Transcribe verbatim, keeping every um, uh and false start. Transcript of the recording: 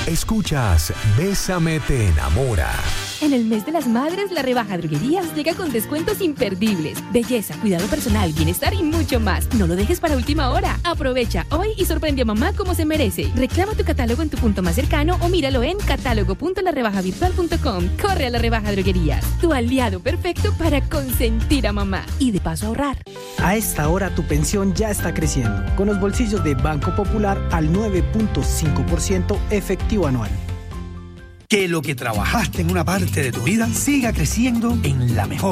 Escuchas Bésame te enamora. En el mes de las madres, la rebaja Droguerías llega con descuentos imperdibles. Belleza, cuidado personal, bienestar y mucho más. No lo dejes para última hora. Aprovecha hoy y sorprende a mamá como se merece. Reclama tu catálogo en tu punto más cercano o míralo en catálogo punto la rebaja virtual punto com. Corre a la rebaja Droguerías, tu aliado perfecto para consentir a mamá y de paso ahorrar. A esta hora tu pensión ya está creciendo, con los bolsillos de Banco Popular al nueve punto cinco por ciento efectivo anual. Que lo que trabajaste en una parte de tu vida siga creciendo en la mejor.